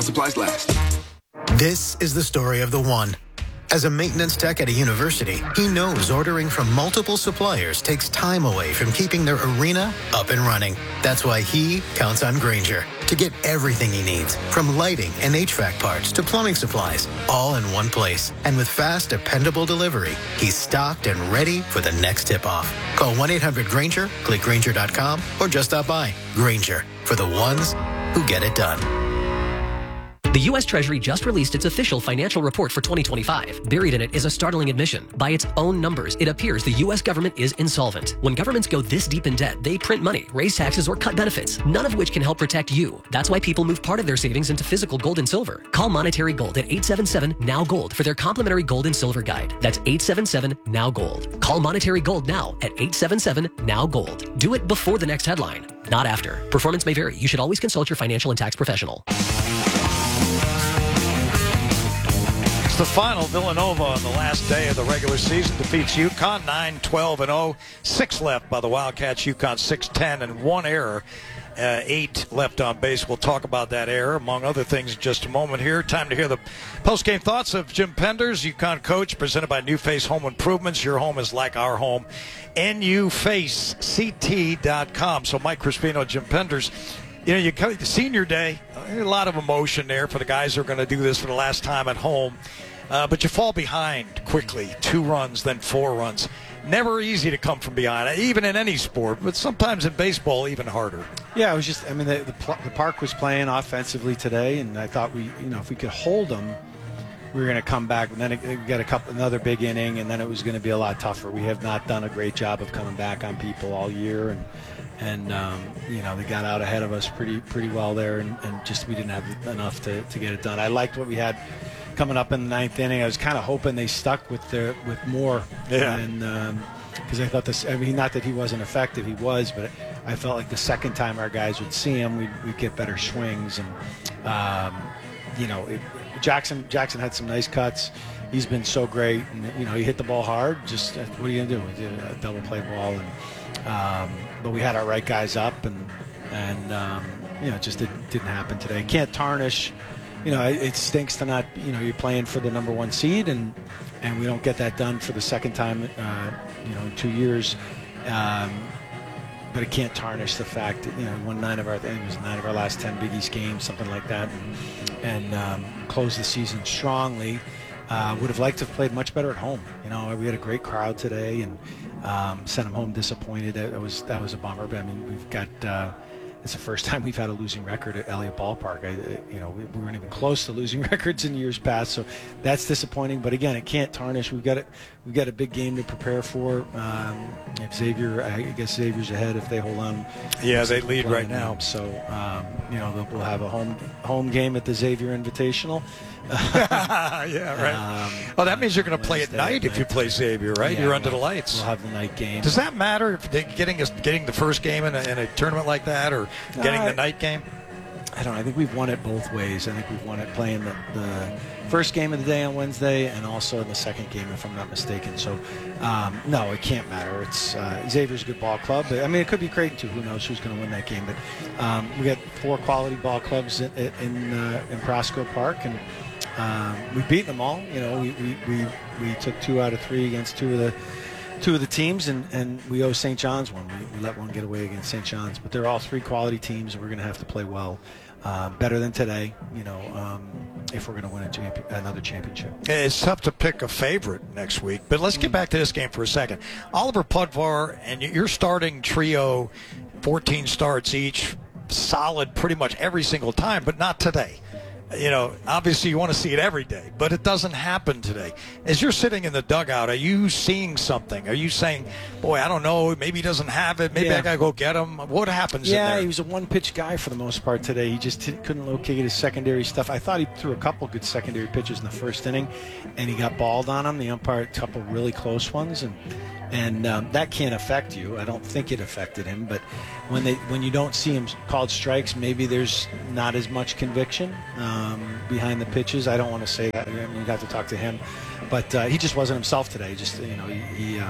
supplies last. This is the story of the one. As a maintenance tech at a university, he knows ordering from multiple suppliers takes time away from keeping their arena up and running. That's why he counts on Grainger to get everything he needs, from lighting and HVAC parts to plumbing supplies, all in one place. And with fast, dependable delivery, he's stocked and ready for the next tip-off. Call 1-800-GRAINGER, click Grainger.com, or just stop by. Grainger, for the ones who get it done. The U.S. Treasury just released its official financial report for 2025. Buried in it is a startling admission. By its own numbers, it appears the U.S. government is insolvent. When governments go this deep in debt, they print money, raise taxes, or cut benefits, none of which can help protect you. That's why people move part of their savings into physical gold and silver. Call Monetary Gold at 877-NOW-GOLD for their complimentary gold and silver guide. That's 877-NOW-GOLD. Call Monetary Gold now at 877-NOW-GOLD. Do it before the next headline, not after. Performance may vary. You should always consult your financial and tax professional. The final, Villanova on the last day of the regular season defeats UConn 9-12-0. 6 left by the Wildcats. UConn 6-10 and 1 error. 8 left on base. We'll talk about that error, among other things, in just a moment here. Time to hear the post-game thoughts of Jim Penders, UConn coach, presented by New Face Home Improvements. Your home is like our home. NUFaceCT.com. So Mike Crispino, Jim Penders. You know, you come to senior day, a lot of emotion there for the guys who are going to do this for the last time at home. But you fall behind quickly, 2 runs, then 4 runs. Never easy to come from behind, even in any sport, but sometimes in baseball, even harder. Yeah, it was just, I mean, the Park was playing offensively today, and I thought if we could hold them, we were going to come back. And then we got another big inning, and then it was going to be a lot tougher. We have not done a great job of coming back on people all year, and they got out ahead of us pretty well there, and just we didn't have enough to get it done. I liked what we had coming up in the 9th inning. I was kind of hoping they stuck with more. Yeah. And because I thought this, I mean, not that he wasn't effective, he was, but I felt like the second time our guys would see him, we'd get better swings. And Jackson had some nice cuts. He's been so great, and he hit the ball hard. Just what are you gonna do? We did a double play ball, and but we had our right guys up, and it just didn't happen today. Can't tarnish. It stinks to not. You're playing for the number 1 seed, and we don't get that done for the second time. In 2 years. But it can't tarnish the fact that we won 9 of our last 10 Big East games, something like that, and closed the season strongly. Would have liked to have played much better at home. We had a great crowd today, and sent them home disappointed. That was a bummer. But I mean, we've got. It's the first time we've had a losing record at Elliott Ballpark. We weren't even close to losing records in years past, so that's disappointing. But again, it can't tarnish. We've got a big game to prepare for. If Xavier, I guess Xavier's ahead if they hold on. Yeah, they lead right now. So we'll have a home game at the Xavier Invitational. Yeah, right. That means you're going to play at night if you play Xavier, right? Yeah, you're under the lights. We'll have the night game. Does that matter if getting the first game in a tournament like that, or getting the night game? I don't know. I think we've won it both ways. I think we've won it playing the first game of the day on Wednesday, and also in the second game, if I'm not mistaken. So, no, it can't matter. It's Xavier's a good ball club. I mean, it could be Creighton too. Who knows who's going to win that game? But we got 4 quality ball clubs in Prasco Park, and we've beaten them all. We took 2 out of 3 against two of the teams, and we owe St. John's one. We let one get away against St. John's, but they're all 3 quality teams, and we're going to have to play well, better than today. If we're going to win another championship. It's tough to pick a favorite next week, but let's get back to this game for a second. Oliver Pudvar and your starting trio, 14 starts each, solid pretty much every single time, but not today. Obviously you want to see it every day, but it doesn't happen today. As you're sitting in the dugout, are you seeing something? Are you saying, boy, I don't know, maybe he doesn't have it, maybe I got to go get him? What happens in there? Yeah, he was a one-pitch guy for the most part today. He just couldn't locate his secondary stuff. I thought he threw a couple good secondary pitches in the first inning, and he got balled on him. The umpire had a couple really close ones, and that can't affect you. I don't think it affected him, but when you don't see him called strikes, maybe there's not as much conviction behind the pitches. I don't want to say that. I mean, you'd have to talk to him, but he just wasn't himself today. Just he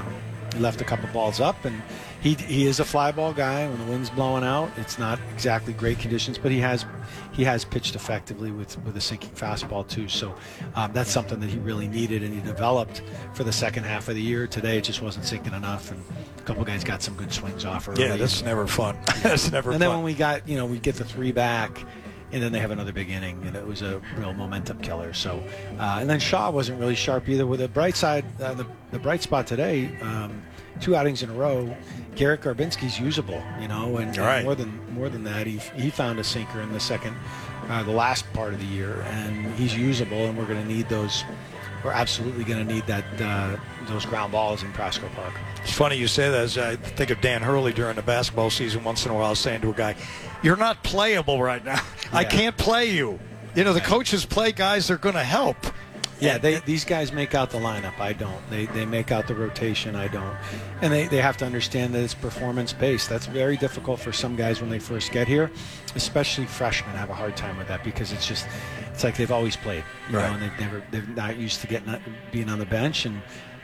He left a couple balls up, and he is a fly ball guy. When the wind's blowing out, it's not exactly great conditions, but he has pitched effectively with a sinking fastball too. So that's something that he really needed, and he developed for the second half of the year. Today it just wasn't sinking enough, and a couple guys got some good swings off early. Yeah, that's never fun. That's never fun. And then when we get the 3 back, and then they have another big inning, and it was a real momentum killer. So, and then Shaw wasn't really sharp either. With the bright side, the bright spot today, 2 outings in a row, Garrett Garbinski's usable, and right. more than that, he found a sinker in the last part of the year, and he's usable, and we're going to need those. We're absolutely going to need those ground balls in Prasco Park. It's funny you say that. As I think of Dan Hurley during the basketball season once in a while saying to a guy, "You're not playable right now. I can't play you." The coaches play guys they're going to help. Yeah, these guys make out the lineup. I don't. They make out the rotation. I don't. And they have to understand that it's performance-based. That's very difficult for some guys when they first get here, especially freshmen have a hard time with that because it's like they've always played, and they're not used to being on the bench, and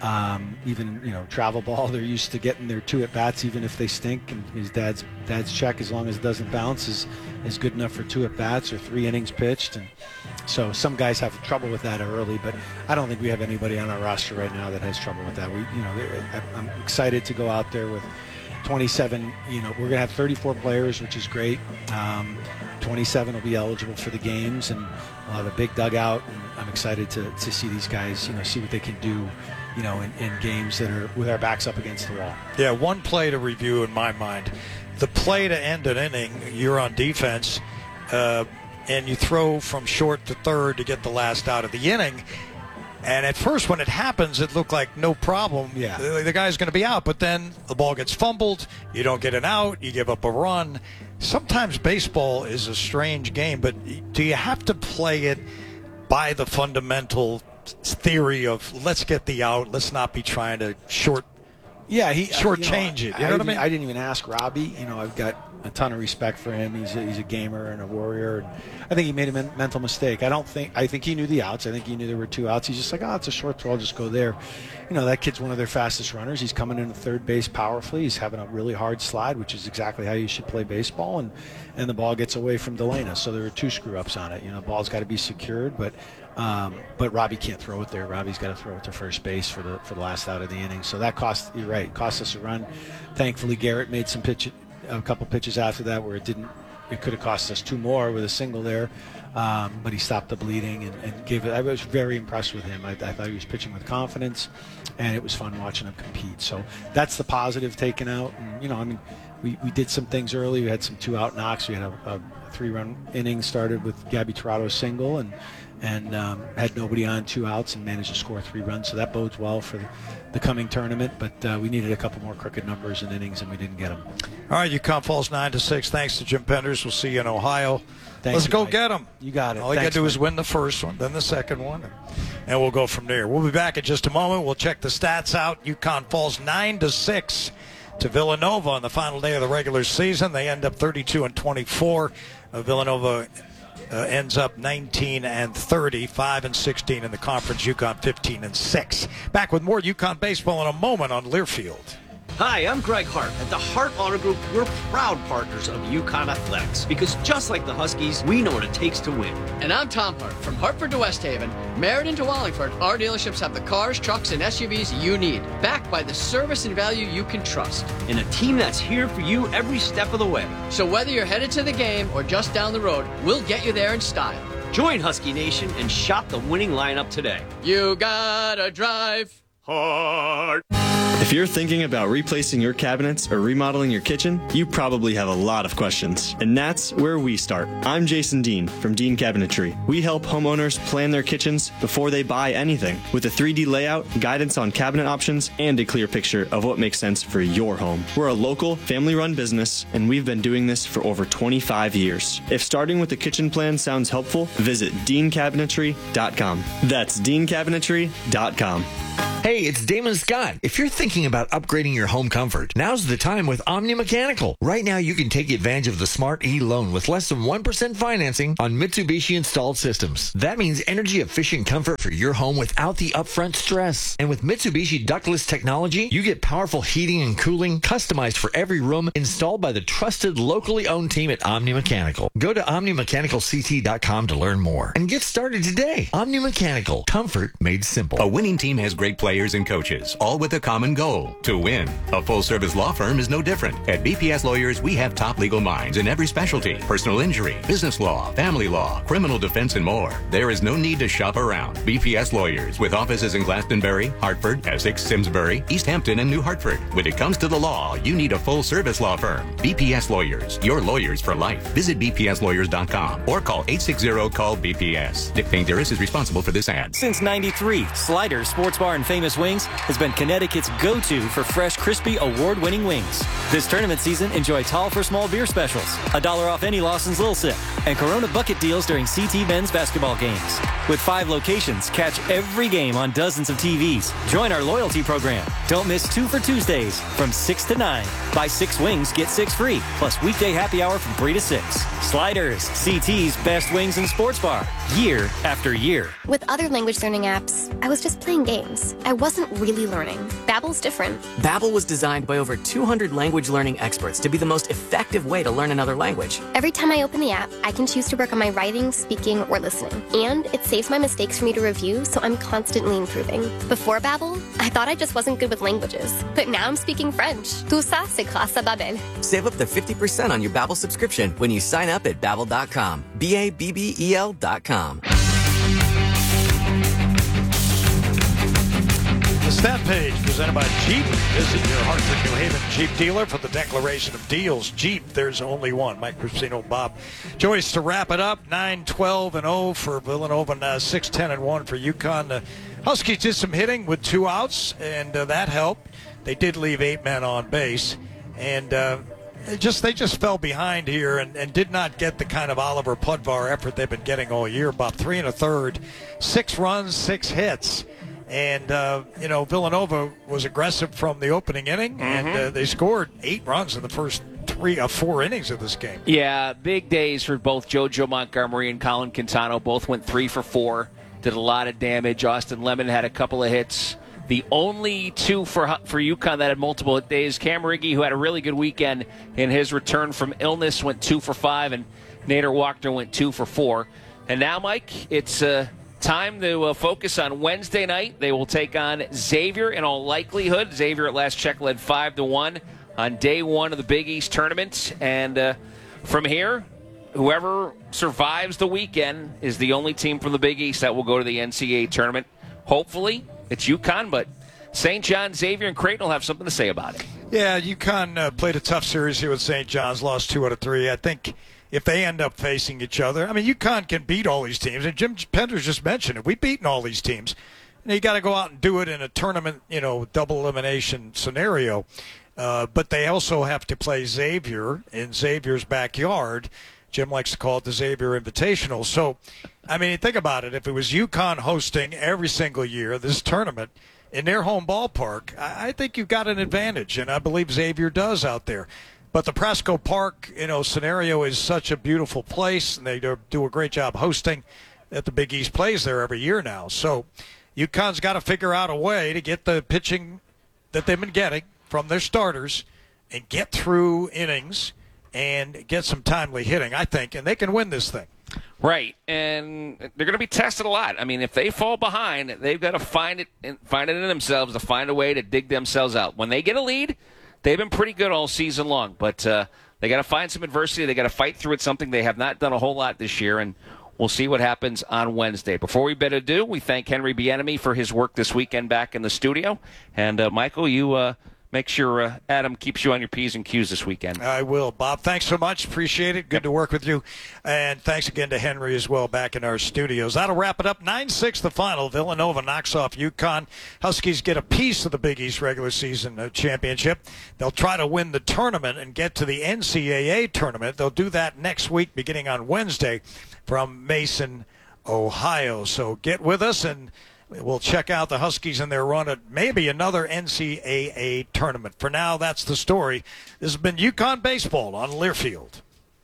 even travel ball, they're used to getting their 2 at-bats even if they stink, and his dad's check, as long as it doesn't bounce, is good enough for 2 at-bats or 3 innings pitched. And so some guys have trouble with that early, but I don't think we have anybody on our roster right now that has trouble with that. I'm excited to go out there with 27. We're going to have 34 players, which is great. 27 will be eligible for the games, and we'll have a big dugout. And I'm excited to see these guys, see what they can do, in games that are with our backs up against the wall. Yeah, one play to review in my mind. The play to end an inning, you're on defense, and you throw from short to third to get the last out of the inning. And at first, when it happens, it looked like no problem. Yeah. The guy's going to be out, but then the ball gets fumbled. You don't get an out. You give up a run. Sometimes baseball is a strange game, but do you have to play it by the fundamental theory of let's get the out, let's not be trying to shortchange it? You know what I mean? I didn't even ask Robbie. I've got a ton of respect for him. He's a gamer and a warrior. And I think he made a mental mistake. I think he knew the outs. I think he knew there were 2 outs. He's just like, it's a short throw. I'll just go there. That kid's one of their fastest runners. He's coming into third base powerfully. He's having a really hard slide, which is exactly how you should play baseball. And the ball gets away from Delana. So there were 2 screw-ups on it. The ball's got to be secured, but Robbie can't throw it there. Robbie's got to throw it to first base for the last out of the inning. So that cost us a run. Thankfully, Garrett made a couple pitches after that where it could have cost us 2 more with a single there, but he stopped the bleeding and gave it. I was very impressed with him. I thought he was pitching with confidence, and it was fun watching him compete. So that's the positive taken out. And, we did some things early. We had some 2-out knocks. We had a 3-run inning started with Gabby Tirado single and had nobody on, 2 outs, and managed to score 3 runs. So that bodes well for the coming tournament. But we needed a couple more crooked numbers in innings, and we didn't get them. All right, UConn falls 9-6. Thanks to Jim Penders. We'll see you in Ohio. Let's go get them. You got it. All you got to do is win the first one, then the second one, and we'll go from there. We'll be back in just a moment. We'll check the stats out. UConn falls 9-6 to Villanova on the final day of the regular season. They end up 32-24. Villanova ends up 19-30, 5-16 in the conference. UConn 15-6. Back with more UConn baseball in a moment on Learfield. Hi, I'm Greg Hart. At the Hart Auto Group, we're proud partners of UConn Athletics because just like the Huskies, we know what it takes to win. And I'm Tom Hart. From Hartford to West Haven, Meriden to Wallingford, our dealerships have the cars, trucks, and SUVs you need, backed by the service and value you can trust. And a team that's here for you every step of the way. So whether you're headed to the game or just down the road, we'll get you there in style. Join Husky Nation and shop the winning lineup today. You gotta drive hard. If you're thinking about replacing your cabinets or remodeling your kitchen, you probably have a lot of questions. And that's where we start. I'm Jason Dean from Dean Cabinetry. We help homeowners plan their kitchens before they buy anything with a 3D layout, guidance on cabinet options, and a clear picture of what makes sense for your home. We're a local, family-run business, and we've been doing this for over 25 years. If starting with the kitchen plan sounds helpful, visit DeanCabinetry.com. That's DeanCabinetry.com. Hey, it's Damon Scott. If you're thinking about upgrading your home comfort, now's the time with Omni Mechanical. Right now, you can take advantage of the Smart E-Loan with less than 1% financing on Mitsubishi installed systems. That means energy-efficient comfort for your home without the upfront stress. And with Mitsubishi ductless technology, you get powerful heating and cooling customized for every room, installed by the trusted, locally owned team at Omni Mechanical. Go to OmniMechanicalCT.com to learn more and get started today. Omni Mechanical. Comfort made simple. A winning team has great players and coaches, all with a common goal, to win. A full-service law firm is no different. At BPS Lawyers, we have top legal minds in every specialty: personal injury, business law, family law, criminal defense, and more. There is no need to shop around. BPS Lawyers, with offices in Glastonbury, Hartford, Essex, Simsbury, East Hampton, and New Hartford. When it comes to the law, you need a full-service law firm. BPS Lawyers, your lawyers for life. Visit bpslawyers.com or call 860-CALL-BPS. Dick Painteris is responsible for this ad. Since '93, Sliders Sports Bar and Famous Wings has been Connecticut's go-to for fresh, crispy, award-winning wings. This tournament season, enjoy tall for small beer specials, $1 off any Lawson's Little Sip, and Corona bucket deals during CT men's basketball games. With 5 locations, catch every game on dozens of TVs. Join our loyalty program. Don't miss 2 for Tuesdays from 6 to 9. Buy 6 wings, get 6 free, plus weekday happy hour from 3 to 6. Sliders, CT's best wings and sports bar, year after year. With other language learning apps, I was just playing games. I wasn't really learning. Babbel's different. Babbel was designed by over 200 language learning experts to be the most effective way to learn another language. Every time I open the app, I can choose to work on my writing, speaking, or listening. And it saves my mistakes for me to review, so I'm constantly improving. Before Babbel, I thought I just wasn't good with languages. But now I'm speaking French. Tout ça, c'est grâce à Babbel. Save up to 50% on your Babbel subscription when you sign up at Babbel.com. BABBEL.com. The Stat Page presented by Jeep. Visit your Hartford, New Haven Jeep dealer for the declaration of deals. Jeep, there's only one. Mike Cristino, Bob Joyce to wrap it up. 9-12-0 for Villanova, and 6-10-1 for UConn. The Huskies did some hitting with 2 outs, and that helped. They did leave 8 men on base, and they just fell behind here and did not get the kind of Oliver Pudvar effort they've been getting all year. About 3 1/3, 6 runs, 6 hits. And, Villanova was aggressive from the opening inning, and they scored 8 runs in the first 3 or 4 innings of this game. Yeah, big days for both JoJo Montgomery and Colin Quintano. Both went 3 for 4, did a lot of damage. Austin Lemon had a couple of hits. The only 2 for UConn that had multiple days, Cam Riggy, who had a really good weekend in his return from illness, went 2 for 5, and Nader Wachter went 2 for 4. And now, Mike, it's time to focus on Wednesday night. They will take on Xavier in all likelihood. Xavier at last check led 5-1 on day 1 of the Big East tournament. And from here, whoever survives the weekend is the only team from the Big East that will go to the NCAA tournament. Hopefully, it's UConn, but St. John, Xavier, and Creighton will have something to say about it. Yeah, UConn played a tough series here with St. John's, lost 2 out of 3. I think if they end up facing each other, I mean, UConn can beat all these teams, and Jim Penders just mentioned it. We've beaten all these teams. And you got to go out and do it in a tournament, double elimination scenario. But they also have to play Xavier in Xavier's backyard. Jim likes to call it the Xavier Invitational. So, I mean, think about it. If it was UConn hosting every single year this tournament in their home ballpark, I think you've got an advantage, and I believe Xavier does out there. But the Presco Park, scenario is such a beautiful place, and they do a great job hosting that the Big East plays there every year now. So UConn's got to figure out a way to get the pitching that they've been getting from their starters and get through innings and get some timely hitting, I think, and they can win this thing. Right, and they're going to be tested a lot. I mean, if they fall behind, they've got to find it in themselves to find a way to dig themselves out. When they get a lead, they've been pretty good all season long, but they got to find some adversity. They got to fight through it, something they have not done a whole lot this year, and we'll see what happens on Wednesday. Before we bid adieu, we thank Henry Bieniemy for his work this weekend back in the studio. And, Michael, you make sure Adam keeps you on your P's and Q's this weekend. I will. Bob, thanks so much. Appreciate it. Good to work with you. And thanks again to Henry as well back in our studios. That'll wrap it up. 9-6 the final. Villanova knocks off UConn. Huskies get a piece of the Big East regular season championship. They'll try to win the tournament and get to the NCAA tournament. They'll do that next week beginning on Wednesday from Mason, Ohio. So get with us and we'll check out the Huskies and their run at maybe another NCAA tournament. For now, that's the story. This has been UConn Baseball on Learfield.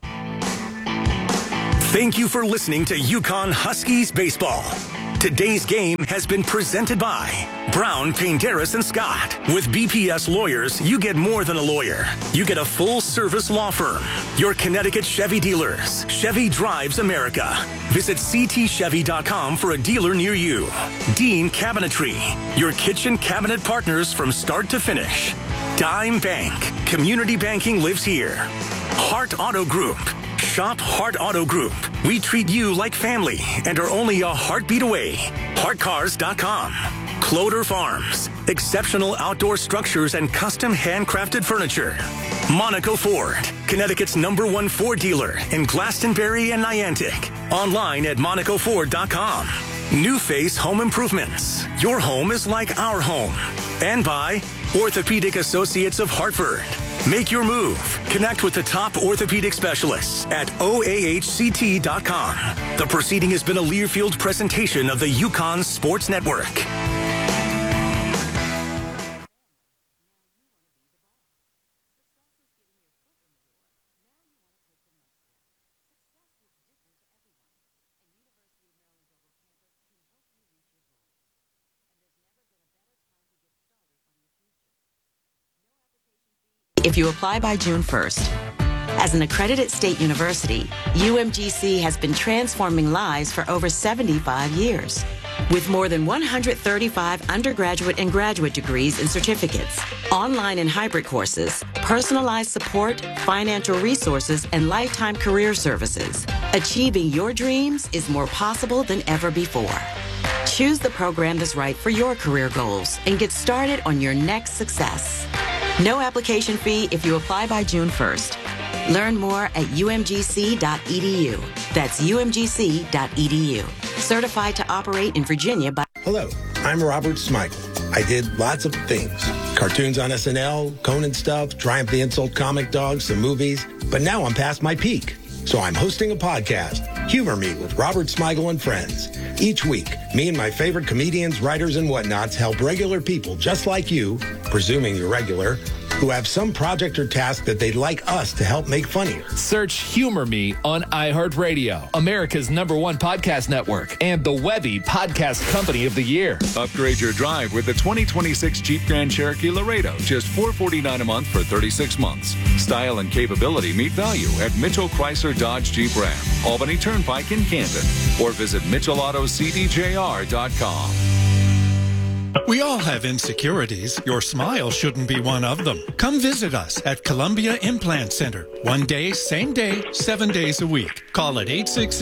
Thank you for listening to UConn Huskies Baseball. Today's game has been presented by Brown, Painteris, and Scott. With BPS Lawyers, you get more than a lawyer. You get a full-service law firm. Your Connecticut Chevy dealers. Chevy drives America. Visit ctchevy.com for a dealer near you. Dean Cabinetry. Your kitchen cabinet partners from start to finish. Dime Bank. Community banking lives here. Hart Auto Group. Shop Hart Auto Group. We treat you like family and are only a heartbeat away. HartCars.com. Cloder Farms. Exceptional outdoor structures and custom handcrafted furniture. Monaco Ford. Connecticut's #1 Ford dealer in Glastonbury and Niantic. Online at MonacoFord.com. New Face Home Improvements. Your home is like our home. And by Orthopedic Associates of Hartford. Make your move. Connect with the top orthopedic specialists at OAHCT.com. The proceeding has been a Learfield presentation of the UConn Sports Network. If you apply by June 1st. As an accredited state university, UMGC has been transforming lives for over 75 years. With more than 135 undergraduate and graduate degrees and certificates, online and hybrid courses, personalized support, financial resources, and lifetime career services, achieving your dreams is more possible than ever before. Choose the program that's right for your career goals and get started on your next success. No application fee if you apply by June 1st. Learn more at umgc.edu. That's umgc.edu. Certified to operate in Virginia by... Hello, I'm Robert Smigel. I did lots of things. Cartoons on SNL, Conan stuff, Triumph the Insult Comic Dog, some movies. But now I'm past my peak. So I'm hosting a podcast, Humor Me with Robert Smigel and Friends. Each week, me and my favorite comedians, writers, and whatnots help regular people just like you, presuming you're regular, who have some project or task that they'd like us to help make funnier. Search Humor Me on iHeartRadio, America's #1 podcast network, and the Webby Podcast Company of the Year. Upgrade your drive with the 2026 Jeep Grand Cherokee Laredo, just $449 a month for 36 months. Style and capability meet value at Mitchell Chrysler Dodge Jeep Ram, Albany Turnpike in Camden, or visit MitchellAutoCDJR.com. We all have insecurities. Your smile shouldn't be one of them. Come visit us at Columbia Implant Center. One day, same day, 7 days a week. Call at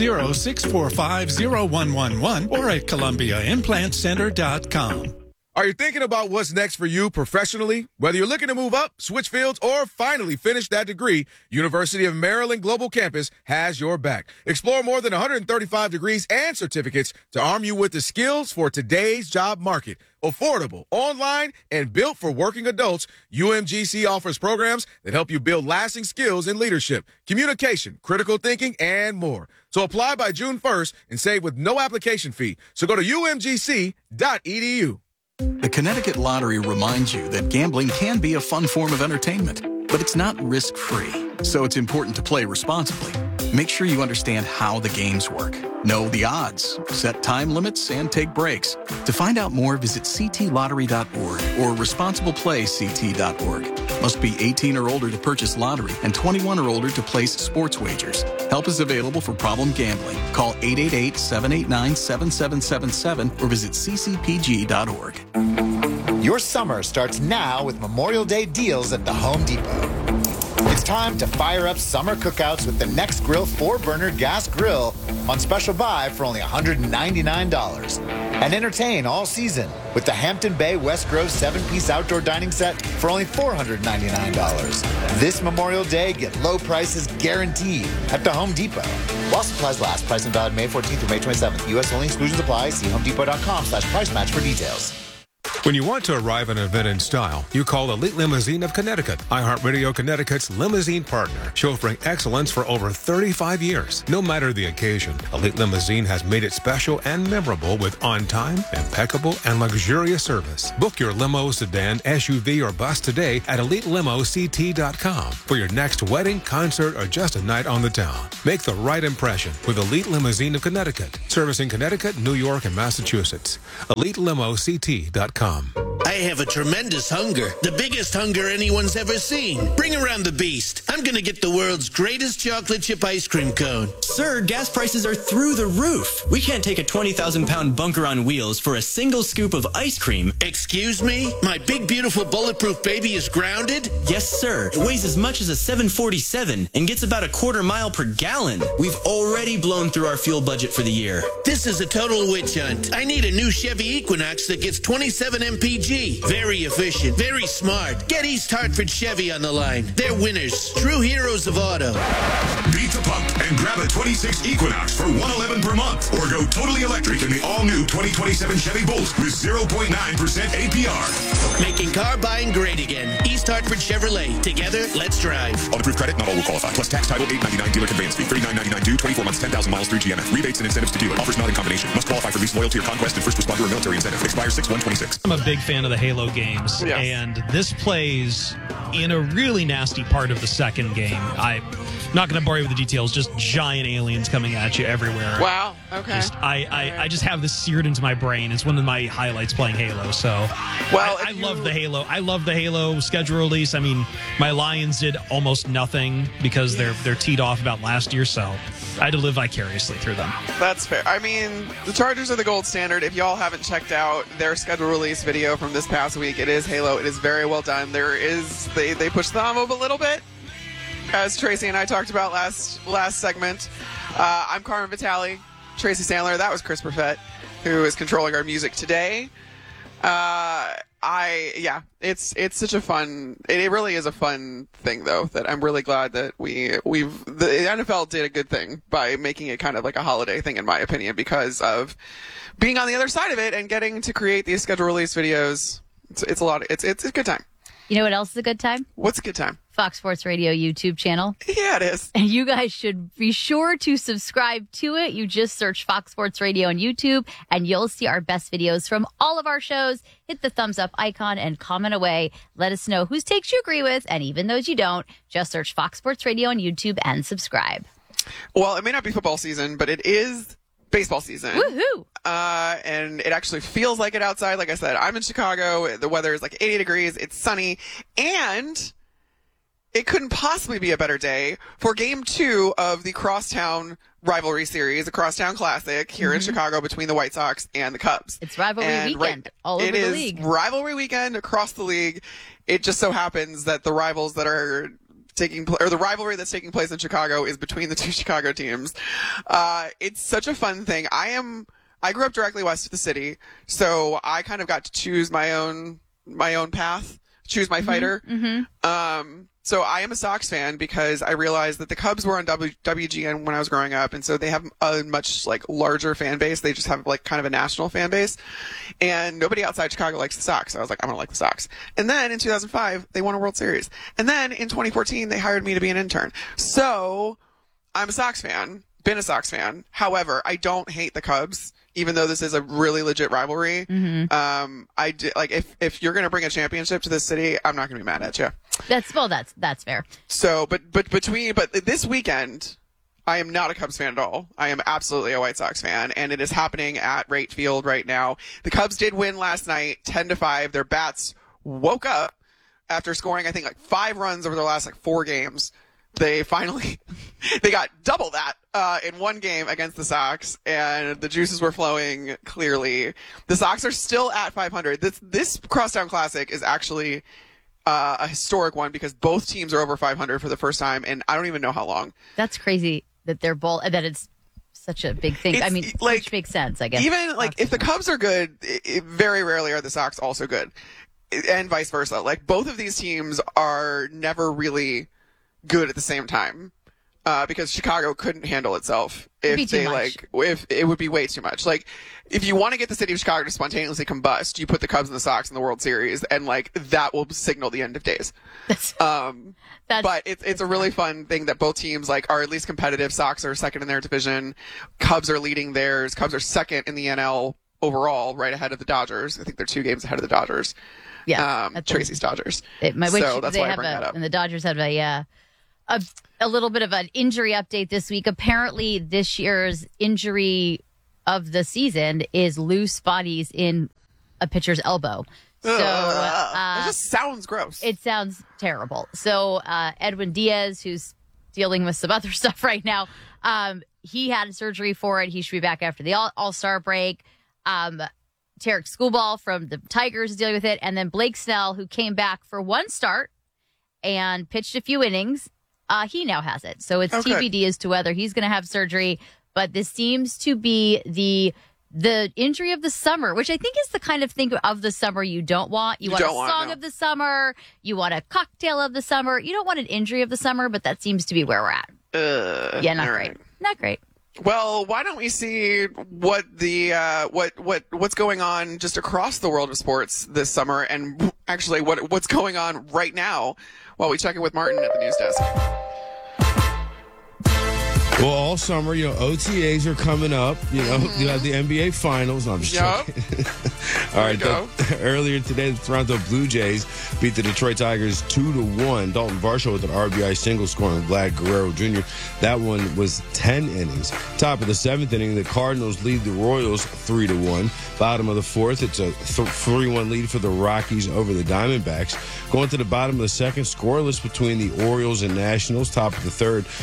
860-645-0111 or at ColumbiaImplantCenter.com. Are you thinking about what's next for you professionally? Whether you're looking to move up, switch fields, or finally finish that degree, University of Maryland Global Campus has your back. Explore more than 135 degrees and certificates to arm you with the skills for today's job market. Affordable, online, and built for working adults, UMGC offers programs that help you build lasting skills in leadership, communication, critical thinking, and more. So apply by June 1st and save with no application fee. So go to umgc.edu. The Connecticut Lottery reminds you that gambling can be a fun form of entertainment, but it's not risk-free. So it's important to play responsibly. Make sure you understand how the games work. Know the odds, set time limits, and take breaks. To find out more, visit ctlottery.org or responsibleplayct.org. Must be 18 or older to purchase lottery and 21 or older to place sports wagers. Help is available for problem gambling. Call 888-789-7777 or visit ccpg.org. Your summer starts now with Memorial Day deals at the Home Depot. It's time to fire up summer cookouts with the Next Grill 4-burner gas grill on special buy for only $199. And entertain all season with the Hampton Bay West Grove 7-piece outdoor dining set for only $499. This Memorial Day, get low prices guaranteed at the Home Depot. While supplies last, price and valid May 14th through May 27th. U.S. only, exclusions apply. See homedepot.com/price match for details. When you want to arrive at an event in style, you call Elite Limousine of Connecticut, iHeartRadio Connecticut's limousine partner, chauffeuring excellence for over 35 years. No matter the occasion, Elite Limousine has made it special and memorable with on-time, impeccable, and luxurious service. Book your limo, sedan, SUV, or bus today at EliteLimoCT.com for your next wedding, concert, or just a night on the town. Make the right impression with Elite Limousine of Connecticut, servicing Connecticut, New York, and Massachusetts. EliteLimoCT.com. I have a tremendous hunger. The biggest hunger anyone's ever seen. Bring around the beast. I'm going to get the world's greatest chocolate chip ice cream cone. Sir, gas prices are through the roof. We can't take a 20,000-pound bunker on wheels for a single scoop of ice cream. Excuse me? My big, beautiful, bulletproof baby is grounded? Yes, sir. It weighs as much as a 747 and gets about a quarter mile per gallon. We've already blown through our fuel budget for the year. This is a total witch hunt. I need a new Chevy Equinox that gets 27 mpg. Very efficient, very smart. Get East Hartford Chevy on the line. They're winners. True heroes of auto. Beat the pump and grab a 26 Equinox for $111 per month. Or go totally electric in the all-new 2027 Chevy Bolt with 0.9% APR. Making car buying great again. East Hartford Chevrolet. Together, let's drive. On approved credit, not all will qualify. Plus tax, title, $8.99 dealer conveyance fee, $39.99 due, 24 months, 10,000 miles through GMF. Rebates and incentives to dealer. Offers not in combination. Must qualify for lease, loyalty, or conquest and first responder or military incentive. Expires 6/1/26. I'm a big fan of the Halo games, Yes. and this plays in a really nasty part of the second game. I'm not going to bore you with the details, just giant aliens coming at you everywhere. Wow. Okay. I just have this seared into my brain. It's one of my highlights playing Halo. So, well, I love the Halo. I love the Halo schedule release. I mean, my Lions did almost nothing because they're teed off about last year. So, I had to live vicariously through them. That's fair. I mean, the Chargers are the gold standard. If y'all haven't checked out their schedule release video from this past week, it is Halo. It is very well done. They pushed the envelope a little bit, as Tracy and I talked about last segment. I'm Carmen Vitale, Tracy Sandler. That was Chris Perfett, who is controlling our music today. It's such a fun. It really is a fun thing, though. That I'm really glad that the NFL did a good thing by making it kind of like a holiday thing, in my opinion, because of being on the other side of it and getting to create these schedule release videos. It's a lot. It's a good time. You know what else is a good time? What's a good time? Fox Sports Radio YouTube channel. Yeah, it is. And you guys should be sure to subscribe to it. You just search Fox Sports Radio on YouTube, and you'll see our best videos from all of our shows. Hit the thumbs up icon and comment away. Let us know whose takes you agree with, and even those you don't, just search Fox Sports Radio on YouTube and subscribe. Well, it may not be football season, but it is baseball season. Woohoo! And it actually feels like it outside. Like I said, I'm in Chicago. The weather is like 80 degrees. It's sunny. And it couldn't possibly be a better day for Game 2 of the Crosstown rivalry series, the Crosstown Classic here in Chicago between the White Sox and the Cubs. It's rivalry weekend all over the league. It is rivalry weekend across the league. It just so happens that the rivals that are the rivalry that's taking place in Chicago is between the two Chicago teams. It's such a fun thing. I grew up directly west of the city, so I kind of got to choose my own path, choose my fighter. So I am a Sox fan because I realized that the Cubs were on WGN when I was growing up, and so they have a much larger fan base. They just have kind of a national fan base, and nobody outside Chicago likes the Sox. So I was like, I'm gonna like the Sox. And then in 2005, they won a World Series, and then in 2014, they hired me to be an intern. So I'm a Sox fan, been a Sox fan. However, I don't hate the Cubs, even though this is a really legit rivalry. I do, if you're gonna bring a championship to this city, I'm not gonna be mad at you. That's fair. So, but this weekend, I am not a Cubs fan at all. I am absolutely a White Sox fan, and it is happening at Wright Field right now. The Cubs did win last night, 10-5. Their bats woke up after scoring, I think, 5 runs over their last 4 games. They finally they got double that in one game against the Sox, and the juices were flowing clearly. The Sox are still at 500. This Crosstown Classic is actually a historic one because both teams are over 500 for the first time, and I don't even know how long. That's crazy that they're both, that it's such a big thing. Which makes sense, I guess. Even if the Cubs are good, very rarely are the Sox also good, and vice versa. Both of these teams are never really good at the same time. because Chicago couldn't handle itself if be too much. if it would be way too much. Like, if you want to get the city of Chicago to spontaneously combust, you put the Cubs and the Sox in the World Series, and like that will signal the end of days. But it's a really fun thing that both teams like are at least competitive. Sox are second in their division, Cubs are leading theirs. Cubs are second in the NL overall, right ahead of the Dodgers. I think they're 2 games ahead of the Dodgers. Yeah, Tracy's Dodgers. Which so that's they why I have bring that up. And the Dodgers have a little bit of an injury update this week. Apparently, this year's injury of the season is loose bodies in a pitcher's elbow. So it just sounds gross. It sounds terrible. So Edwin Diaz, who's dealing with some other stuff right now, he had surgery for it. He should be back after the All-Star break. Tarek Skubal from the Tigers is dealing with it. And then Blake Snell, who came back for 1 start and pitched a few innings, he now has it. So it's TBD as to whether he's going to have surgery. But this seems to be the injury of the summer, which I think is the kind of thing of the summer you don't want. You want a song of the summer. You want a cocktail of the summer. You don't want an injury of the summer, but that seems to be where we're at. Yeah, not great. Not great. Well, why don't we see what the what's going on just across the world of sports this summer, and actually what's going on right now while we check in with Martin at the news desk. Well, all summer, OTAs are coming up. You have the NBA Finals. No, I'm just joking. All right. Earlier today, the Toronto Blue Jays beat the Detroit Tigers 2-1. Dalton Varsho with an RBI single, scoring Vlad Guerrero Jr. That one was 10 innings. Top of the 7th inning, the Cardinals lead the Royals 3-1. Bottom of the 4th, it's a 3-1 lead for the Rockies over the Diamondbacks. Going to the bottom of the 2nd, scoreless between the Orioles and Nationals. Top of the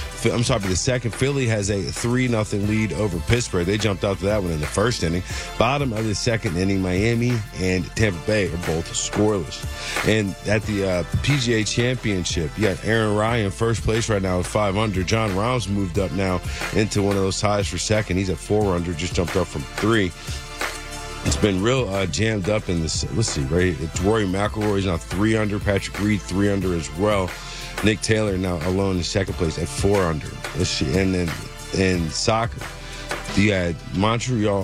2nd, Philly has a 3-0 lead over Pittsburgh. They jumped out to that one in the 1st inning. Bottom of the 2nd inning, Miami and Tampa Bay are both scoreless. And at the PGA Championship, you got Aaron Ryan first place right now at 5 under. John Rahm's moved up now into one of those ties for 2nd. He's at 4 under, just jumped up from 3. It's been real jammed up in this. Let's see, right? It's Rory McIlroy's now 3 under. Patrick Reed 3 under as well. Nick Taylor now alone in 2nd place at 4 under. Let's see. And then in soccer, you had Montreal.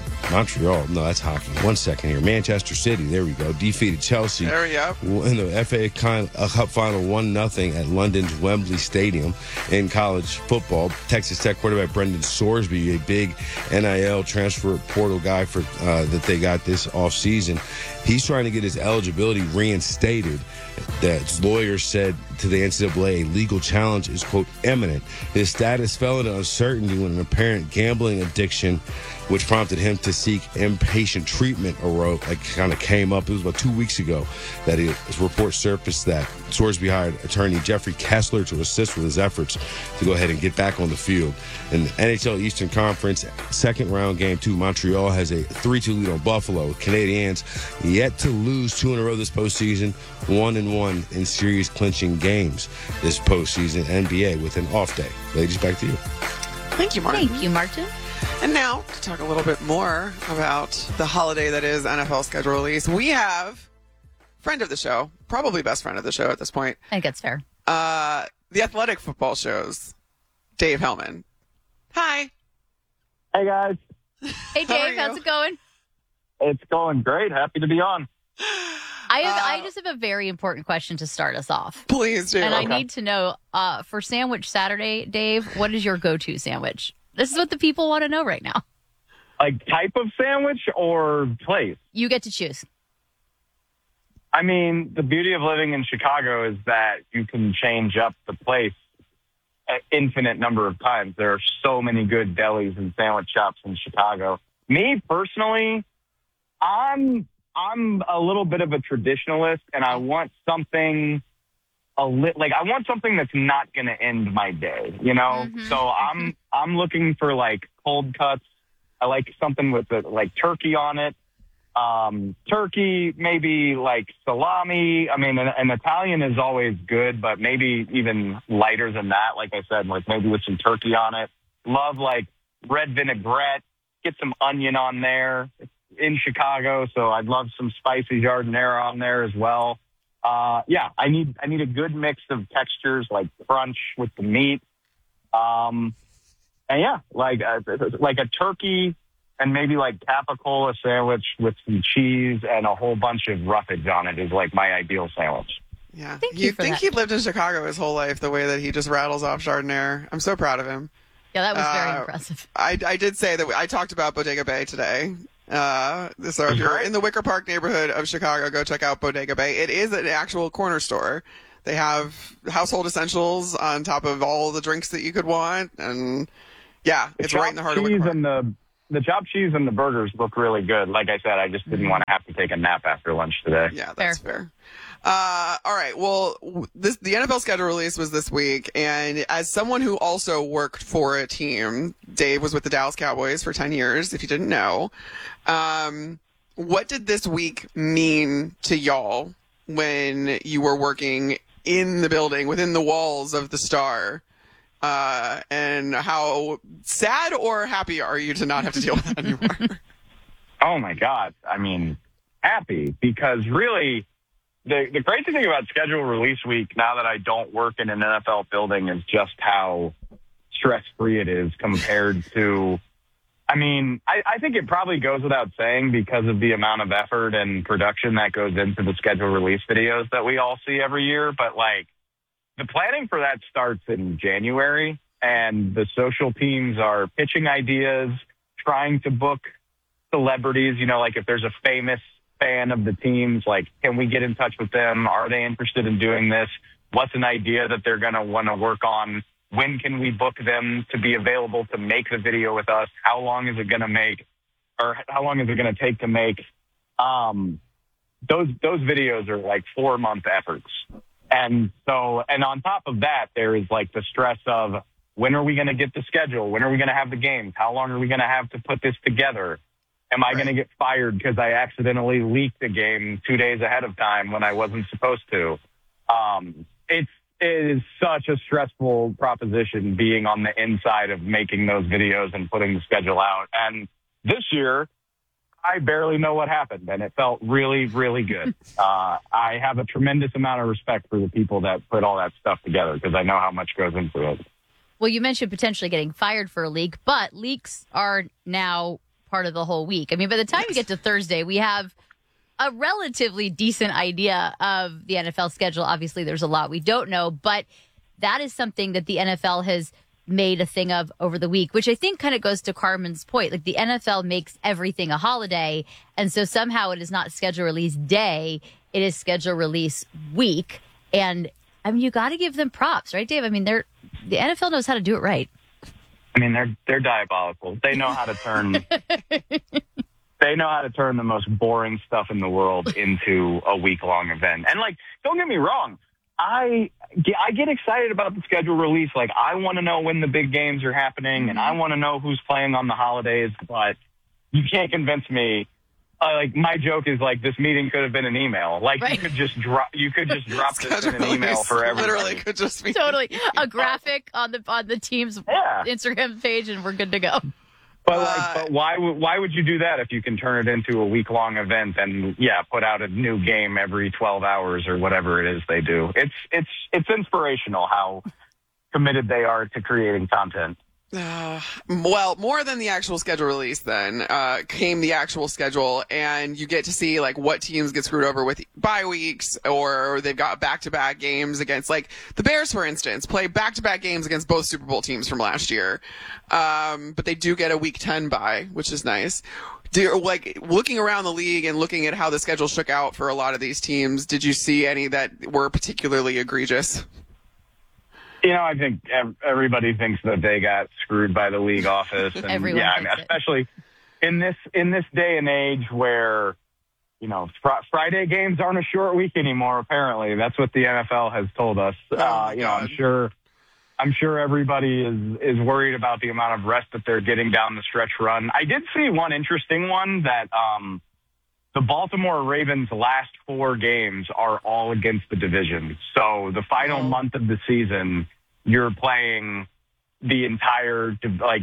No, that's hockey. 1 second here. Manchester City. There we go. Defeated Chelsea. There we go. In the FA Cup final, 1-0 at London's Wembley Stadium. In college football, Texas Tech quarterback Brendan Sorsby, a big NIL transfer portal guy for that they got this offseason. He's trying to get his eligibility reinstated. That lawyer said to the NCAA a legal challenge is, quote, imminent. His status fell into uncertainty when an apparent gambling addiction, which prompted him to seek inpatient treatment, kind of came up. It was about 2 weeks ago that his report surfaced that Sorsby hired attorney Jeffrey Kessler to assist with his efforts to go ahead and get back on the field. In the NHL Eastern Conference, 2nd round game 2, Montreal has a 3-2 lead on Buffalo. Canadiens yet to lose 2 in a row this postseason, 1-1 in series clinching games this postseason. NBA with an off day. Ladies, back to you. Thank you, Martin. Thank you, Martin. And now, to talk a little bit more about the holiday that is NFL schedule release, we have friend of the show, probably best friend of the show at this point. I think that's fair. The Athletic Football Show's Dave Hellman. Hi. Hey, guys. Hey, Dave. How's it going? It's going great. Happy to be on. I just have a very important question to start us off. Please do. And I need to know, for Sandwich Saturday, Dave, what is your go-to sandwich? This is what the people want to know right now. Like type of sandwich or place? You get to choose. I mean, the beauty of living in Chicago is that you can change up the place an infinite number of times. There are so many good delis and sandwich shops in Chicago. Me, personally, I'm a little bit of a traditionalist, and I want something I want something that's not going to end my day, Mm-hmm. So I'm looking for like cold cuts. I like something with turkey on it. Turkey, maybe like salami. I mean, an Italian is always good, but maybe even lighter than that. Like I said, like maybe with some turkey on it. Love like red vinaigrette. Get some onion on there. It's in Chicago, so I'd love some spicy giardiniera on there as well. I need a good mix of textures, like crunch with the meat. And yeah, like a turkey and maybe like capicola sandwich with some cheese and a whole bunch of roughage on it is like my ideal sandwich. Yeah. you think he lived in Chicago his whole life, the way that he just rattles off Chardonnay. I'm so proud of him. Yeah, that was very impressive. I did say that I talked about Bodega Bay today. So if you're in the Wicker Park neighborhood of Chicago, go check out Bodega Bay. It is an actual corner store. They have household essentials on top of all the drinks that you could want. And yeah, it's right in the heart of Wicker Park. The chopped cheese and the burgers look really good. Like I said, I just didn't want to have to take a nap after lunch today. Yeah, that's fair. All right. Well, the NFL schedule release was this week, and as someone who also worked for a team, Dave was with the Dallas Cowboys for 10 years, if you didn't know. What did this week mean to y'all when you were working in the building, within the walls of the Star? And how sad or happy are you to not have to deal with that anymore? Oh, my God. I mean, happy, because really the crazy thing about schedule release week, now that I don't work in an NFL building, is just how stress-free it is compared to, I mean, I think it probably goes without saying because of the amount of effort and production that goes into the schedule release videos that we all see every year. But, like, the planning for that starts in January, and the social teams are pitching ideas, trying to book celebrities. You know, like if there's a famous fan of the teams, like, can we get in touch with them? Are they interested in doing this? What's an idea that they're going to want to work on? When can we book them to be available to make the video with us? How long is it going to make, or how long is it going to take to make? Those videos are like 4-month efforts. And so, and on top of that, there is like the stress of when are we going to get the schedule? When are we going to have the games? How long are we going to have to put this together? Am I going to get fired because I accidentally leaked the game 2 days ahead of time when I wasn't supposed to? It is such a stressful proposition being on the inside of making those videos and putting the schedule out. And this year, I barely know what happened, and it felt really, really good. I have a tremendous amount of respect for the people that put all that stuff together because I know how much goes into it. Well, you mentioned potentially getting fired for a leak, but leaks are now part of the whole week. I mean, by the time you get to Thursday, we have a relatively decent idea of the NFL schedule. Obviously, there's a lot we don't know, but that is something that the NFL has made a thing of over the week, which I think kind of goes to Carmen's point. Like, the NFL makes everything a holiday, and so somehow it is not schedule release day, it is schedule release week. And I mean, you got to give them props, right, Dave? I mean, the NFL knows how to do it right. I mean, they're diabolical. They know how to turn they know how to turn the most boring stuff in the world into a week-long event. And, like, don't get me wrong, I get excited about the schedule release. Like, I want to know when the big games are happening, and I want to know who's playing on the holidays, but you can't convince me. Like, my joke is, like, this meeting could have been an email. Like, right. you could just drop this in an email for everybody. Literally could just be totally a graphic on the team's Instagram page, and we're good to go. But why would you do that if you can turn it into a week-long event and put out a new game every 12 hours or whatever it is they do? It's inspirational how committed they are to creating content. Well, more than the actual schedule release then came the actual schedule, and you get to see like what teams get screwed over with bye weeks, or they've got back-to-back games against, like the Bears, for instance, play back-to-back games against both Super Bowl teams from last year. But they do get a Week 10 bye, which is nice. Like, looking around the league and looking at how the schedule shook out for a lot of these teams, did you see any that were particularly egregious? You know, I think everybody thinks that they got screwed by the league office, and especially in this day and age where, you know, Friday games aren't a short week anymore. Apparently, that's what the NFL has told us. I'm sure everybody is worried about the amount of rest that they're getting down the stretch run. I did see one interesting one that the Baltimore Ravens' last 4 games are all against the division. So the final month of the season, you're playing the entire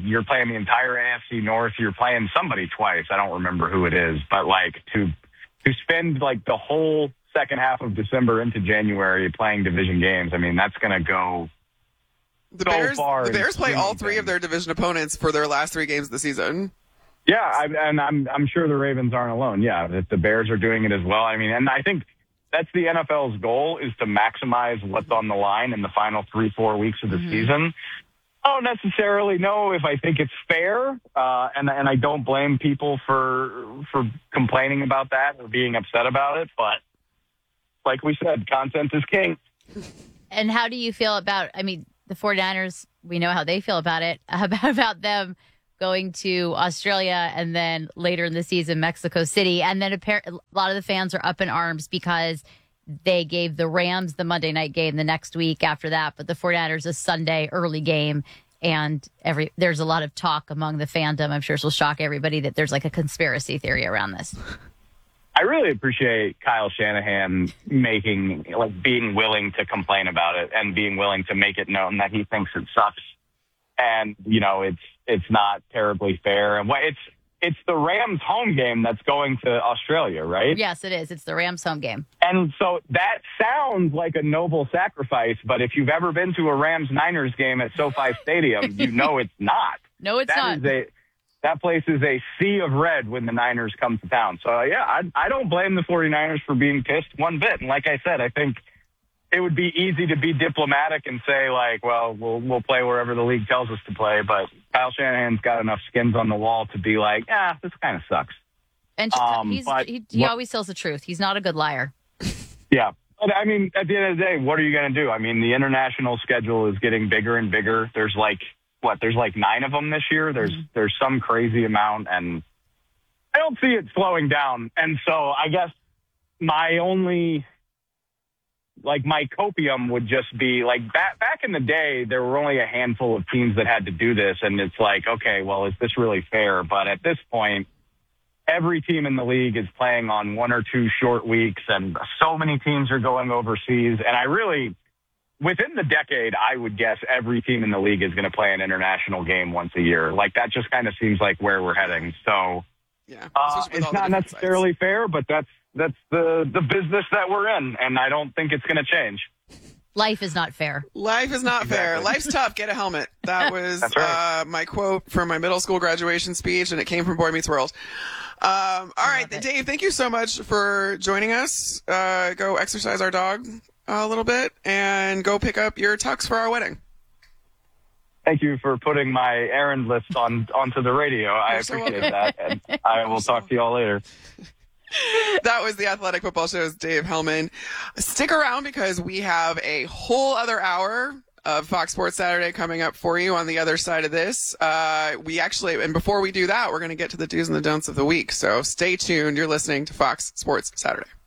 AFC North. You're playing somebody twice. I don't remember who it is, but like to spend like the whole second half of December into January playing division games. I mean, that's going to go The Bears play all three of their division opponents for their last 3 games of the season. Yeah, and I'm sure the Ravens aren't alone. Yeah, that the Bears are doing it as well. I mean, and I think that's the NFL's goal, is to maximize what's on the line in the final 3-4 weeks of the season. I don't necessarily know if I think it's fair, and I don't blame people for complaining about that or being upset about it. But like we said, content is king. And how do you feel about, I mean, the 49ers, we know how they feel about it, about them going to Australia and then later in the season, Mexico City. And then a lot of the fans are up in arms because they gave the Rams the Monday night game the next week after that, but the 49ers a Sunday early game. And there's a lot of talk among the fandom. I'm sure this will shock everybody that there's like a conspiracy theory around this. I really appreciate Kyle Shanahan being willing to complain about it and being willing to make it known that he thinks it sucks. And, it's not terribly fair. And it's the Rams home game that's going to Australia, right? Yes, it is. It's the Rams home game. And so that sounds like a noble sacrifice, but if you've ever been to a Rams-Niners game at SoFi Stadium, you know it's not. No, it's not. That place is a sea of red when the Niners come to town. So, yeah, I don't blame the 49ers for being pissed one bit. And like I said, I think it would be easy to be diplomatic and say, like, well, we'll play wherever the league tells us to play. But Kyle Shanahan's got enough skins on the wall to be like, this kind of sucks. And he always tells the truth. He's not a good liar. Yeah. But, I mean, at the end of the day, what are you going to do? I mean, the international schedule is getting bigger and bigger. There's there's 9 of them this year. There's some crazy amount, and I don't see it slowing down. And so I guess my only... my copium would just be back in the day, there were only a handful of teams that had to do this. And it's like, okay, well, is this really fair? But at this point, every team in the league is playing on 1 or 2 short weeks, and so many teams are going overseas. And within the decade, I would guess every team in the league is going to play an international game once a year. That just kind of seems like where we're heading. So it's not necessarily fair, but that's the business that we're in, and I don't think it's going to change. Life is not fair. Life is not fair. Life's tough. Get a helmet. That was right. My quote from my middle school graduation speech, and it came from Boy Meets World. All right, Dave, thank you so much for joining us. Go exercise our dog a little bit, and go pick up your tux for our wedding. Thank you for putting my errand list onto the radio. I appreciate that, and I will talk to you all later. That was the Athletic Football Show's Dave Hellman. Stick around because we have a whole other hour of Fox Sports Saturday coming up for you on the other side of this. And before we do that, we're going to get to the do's and the don'ts of the week. So stay tuned. You're listening to Fox Sports Saturday.